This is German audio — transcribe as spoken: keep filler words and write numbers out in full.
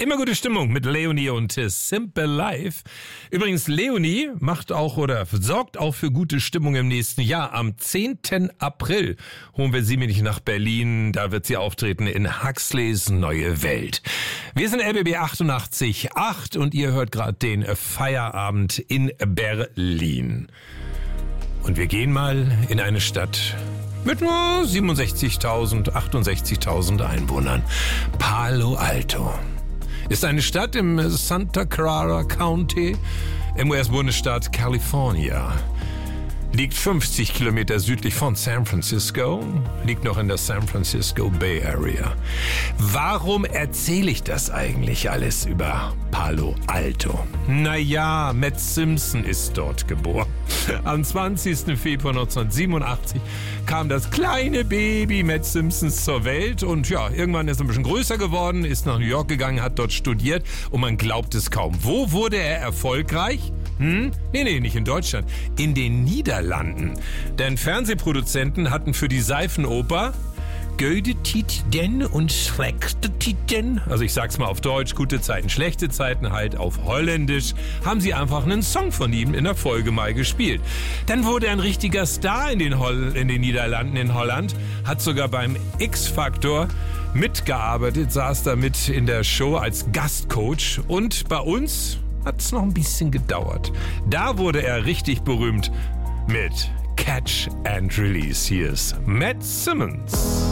Immer gute Stimmung mit Leonie und Simple Life. Übrigens, Leonie macht auch oder sorgt auch für gute Stimmung im nächsten Jahr. Am zehnten April holen wir sie nämlich nach Berlin. Da wird sie auftreten in Huxleys Neue Welt. Wir sind R B B achtundachtzig Komma acht und ihr hört gerade den Feierabend in Berlin. Und wir gehen mal in eine Stadt mit nur siebenundsechzigtausend, achtundsechzigtausend Einwohnern. Palo Alto ist eine Stadt im Santa Clara County im U S-Bundesstaat California. Liegt fünfzig Kilometer südlich von San Francisco, liegt noch in der San Francisco Bay Area. Warum erzähle ich das eigentlich alles über Palo Alto? Naja, Matt Simpson ist dort geboren. Am zwanzigsten Februar neunzehnhundertsiebenundachtzig kam das kleine Baby Matt Simpsons zur Welt und ja, irgendwann ist er ein bisschen größer geworden, ist nach New York gegangen, hat dort studiert und man glaubt es kaum. Wo wurde er erfolgreich? Hm? Nee, nee, nicht in Deutschland. In den Niederlanden. Denn Fernsehproduzenten hatten für die Seifenoper Gute Titen und schlechte Titen, also ich sag's mal auf Deutsch, gute Zeiten, schlechte Zeiten, halt auf Holländisch, haben sie einfach einen Song von ihm in der Folge mal gespielt. Dann wurde er ein richtiger Star in den, Hol- in den Niederlanden, in Holland, hat sogar beim X-Factor mitgearbeitet, saß da mit in der Show als Gastcoach und bei uns hat es noch ein bisschen gedauert. Da wurde er richtig berühmt mit Catch and Release. Hier ist Matt Simmons.